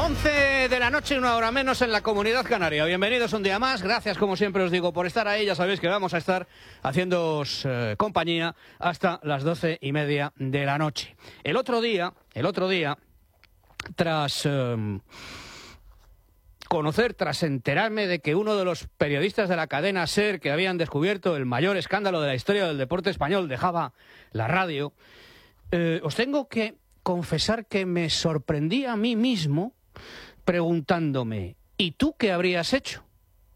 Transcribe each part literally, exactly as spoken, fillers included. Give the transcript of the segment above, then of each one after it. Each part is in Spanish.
once de la noche, una hora menos en la Comunidad Canaria. Bienvenidos un día más. Gracias, como siempre os digo, por estar ahí. Ya sabéis que vamos a estar haciéndoos eh, compañía hasta las doce y media de la noche. El otro día, el otro día, tras eh, conocer, tras enterarme de que uno de los periodistas de la cadena SER, que habían descubierto el mayor escándalo de la historia del deporte español, dejaba la radio, eh, os tengo que confesar que me sorprendí a mí mismo preguntándome, ¿y tú qué habrías hecho?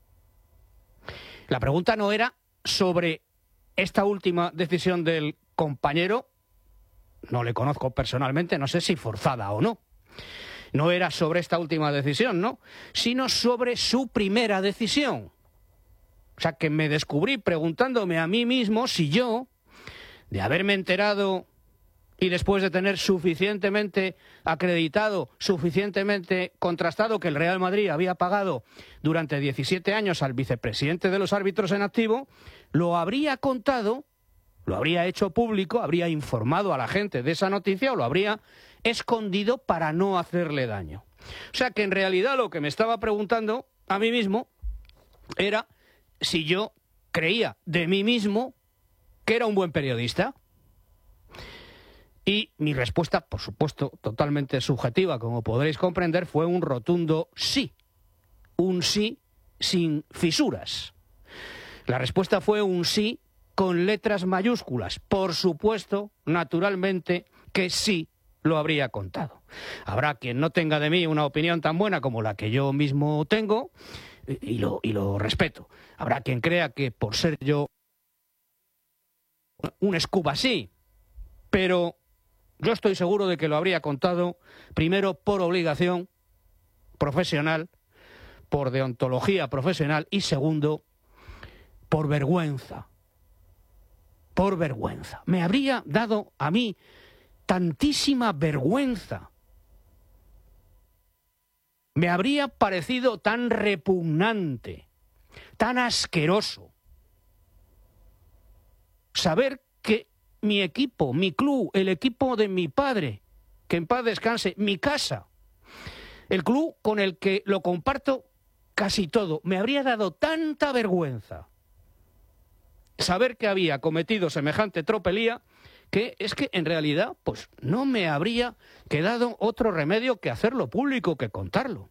La pregunta no era sobre esta última decisión del compañero, no le conozco personalmente, no sé si forzada o no. No era sobre esta última decisión, ¿no? Sino sobre su primera decisión. O sea, que me descubrí preguntándome a mí mismo si yo, de haberme enterado y después de tener suficientemente acreditado, suficientemente contrastado que el Real Madrid había pagado durante diecisiete años al vicepresidente de los árbitros en activo, lo habría contado, lo habría hecho público, habría informado a la gente de esa noticia o lo habría escondido para no hacerle daño. O sea que en realidad lo que me estaba preguntando a mí mismo era si yo creía de mí mismo que era un buen periodista. Y mi respuesta, por supuesto, totalmente subjetiva, como podréis comprender, fue un rotundo sí. Un sí sin fisuras. La respuesta fue un sí con letras mayúsculas. Por supuesto, naturalmente, que sí lo habría contado. Habrá quien no tenga de mí una opinión tan buena como la que yo mismo tengo, y lo, y lo respeto. Habrá quien crea que por ser yo un escuba sí, pero yo estoy seguro de que lo habría contado, primero por obligación profesional, por deontología profesional, y segundo, por vergüenza. Por vergüenza. Me habría dado a mí tantísima vergüenza. Me habría parecido tan repugnante, tan asqueroso, saber que mi equipo, mi club, el equipo de mi padre, que en paz descanse, mi casa, el club con el que lo comparto casi todo, me habría dado tanta vergüenza saber que había cometido semejante tropelía que es que en realidad pues no me habría quedado otro remedio que hacerlo público, que contarlo.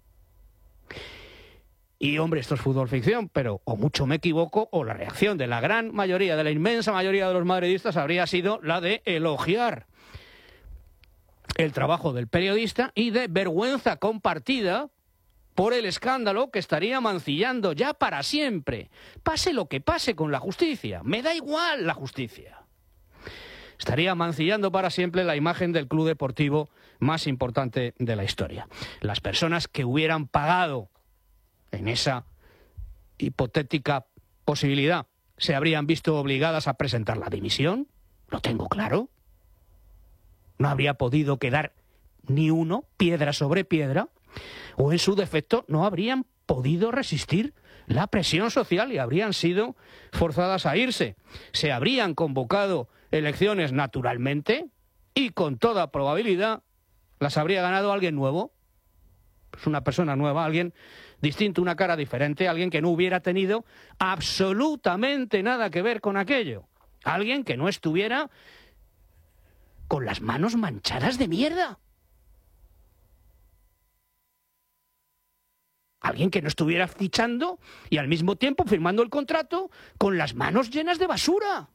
Y hombre, esto es fútbol ficción, pero o mucho me equivoco o la reacción de la gran mayoría, de la inmensa mayoría de los madridistas habría sido la de elogiar el trabajo del periodista y de vergüenza compartida por el escándalo que estaría mancillando ya para siempre. Pase lo que pase con la justicia, me da igual la justicia. Estaría mancillando para siempre la imagen del club deportivo más importante de la historia. Las personas que hubieran pagado en esa hipotética posibilidad se habrían visto obligadas a presentar la dimisión, lo tengo claro. No habría podido quedar ni uno, piedra sobre piedra, o en su defecto no habrían podido resistir la presión social y habrían sido forzadas a irse. Se habrían convocado elecciones naturalmente y con toda probabilidad las habría ganado alguien nuevo, pues una persona nueva, alguien distinto, una cara diferente, alguien que no hubiera tenido absolutamente nada que ver con aquello. Alguien que no estuviera con las manos manchadas de mierda. Alguien que no estuviera fichando y al mismo tiempo firmando el contrato con las manos llenas de basura.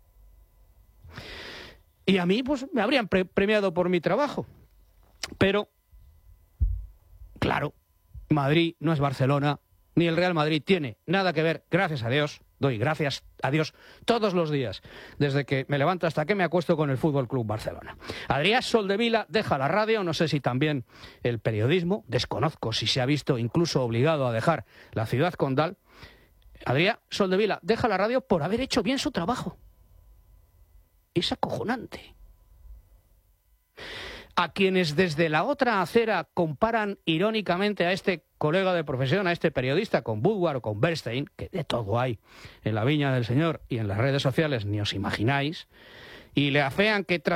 Y a mí pues me habrían pre- premiado por mi trabajo. Pero, claro, Madrid no es Barcelona, ni el Real Madrid tiene nada que ver, gracias a Dios, doy gracias a Dios todos los días, desde que me levanto hasta que me acuesto con el Fútbol Club Barcelona. Adrià Soldevila deja la radio, no sé si también el periodismo, desconozco si se ha visto incluso obligado a dejar la ciudad condal. Adrià Soldevila deja la radio por haber hecho bien su trabajo. Es acojonante. A quienes desde la otra acera comparan irónicamente a este colega de profesión, a este periodista, con Woodward o con Bernstein, que de todo hay en la viña del Señor y en las redes sociales, ni os imagináis, y le afean que tras